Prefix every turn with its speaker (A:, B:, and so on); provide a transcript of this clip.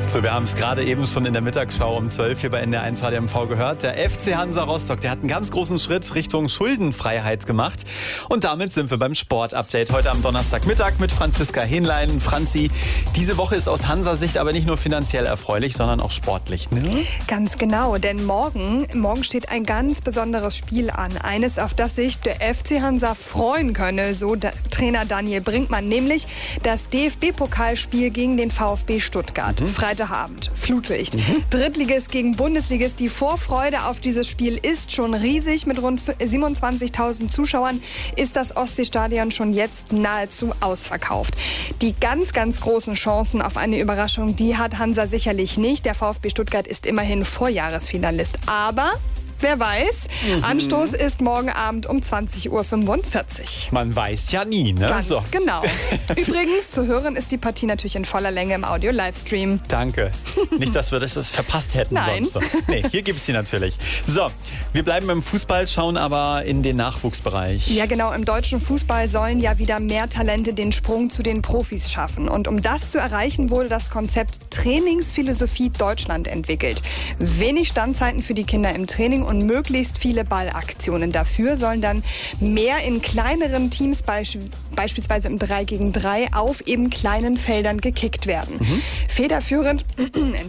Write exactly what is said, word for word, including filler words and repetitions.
A: So, wir haben es gerade eben schon in der Mittagsschau um zwölf hier bei N D R eins Radio M V gehört. Der F C Hansa Rostock, der hat einen ganz großen Schritt Richtung Schuldenfreiheit gemacht. Und damit sind wir beim Sportupdate heute am Donnerstagmittag mit Franziska Hähnlein. Franzi, diese Woche ist aus Hansa-Sicht aber nicht nur finanziell erfreulich, sondern auch sportlich, ne?
B: Ganz genau, denn morgen, morgen steht ein ganz besonderes Spiel an. Eines, auf das sich der F C Hansa freuen könne, so da, Trainer Daniel Brinkmann, nämlich das D F B-Pokalspiel gegen den VfB Stuttgart. Mhm. Freitagabend, Flutlicht. Mhm. Drittligist gegen Bundesligist. Die Vorfreude auf dieses Spiel ist schon riesig. Mit rund siebenundzwanzigtausend Zuschauern ist das Ostseestadion schon jetzt nahezu ausverkauft. Die ganz, ganz großen Chancen auf eine Überraschung, die hat Hansa sicherlich nicht. Der VfB Stuttgart ist immerhin Vorjahresfinalist. Aber wer weiß, mhm. Anstoß ist morgen Abend um zwanzig Uhr fünfundvierzig.
A: Man weiß ja nie, ne?
B: Ganz
A: so.
B: genau. Übrigens, zu hören ist die Partie natürlich in voller Länge im Audio-Livestream.
A: Danke. Nicht, dass wir das, das verpasst hätten.
B: Nein.
A: Sonst so. Nee, hier gibt es sie natürlich. So, wir bleiben beim Fußball, schauen aber in den Nachwuchsbereich.
B: Ja, genau. Im deutschen Fußball sollen ja wieder mehr Talente den Sprung zu den Profis schaffen. Und um das zu erreichen, wurde das Konzept Trainingsphilosophie Deutschland entwickelt. Wenig Standzeiten für die Kinder im Training und möglichst viele Ballaktionen. Dafür sollen dann mehr in kleineren Teams, beisp- beispielsweise im drei gegen drei, auf eben kleinen Feldern gekickt werden. Mhm. Federführend